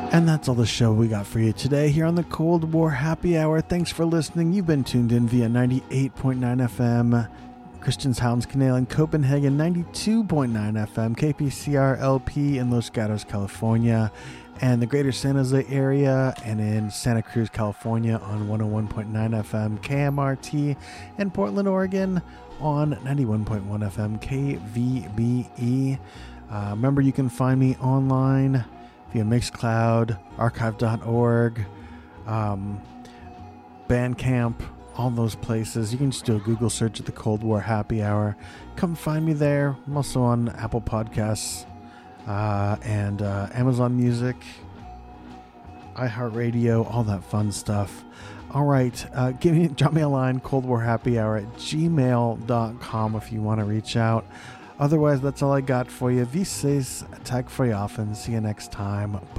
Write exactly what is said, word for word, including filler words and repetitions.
And that's all the show we got for you today here on the Cold War Happy Hour. Thanks for listening. You've been tuned in via ninety-eight point nine F M, Christianshavns-Kanal in Copenhagen, ninety-two point nine F M, K P C R L P in Los Gatos, California, and the greater San Jose area, and in Santa Cruz, California on one oh one point nine F M, K M R T, and Portland, Oregon on ninety-one point one F M, K V B E. Uh, remember, you can find me online via Mixcloud, archive dot org, um, Bandcamp, all those places. You can just do a Google search at the Cold War Happy Hour. Come find me there. I'm also on Apple Podcasts uh, and uh, Amazon Music, iHeartRadio, all that fun stuff. All right, uh, give me, drop me a line, Cold War Happy Hour at gmail dot com if you want to reach out. Otherwise, that's all I got for you. Vi ses, tack för i aften. See you next time. Bye.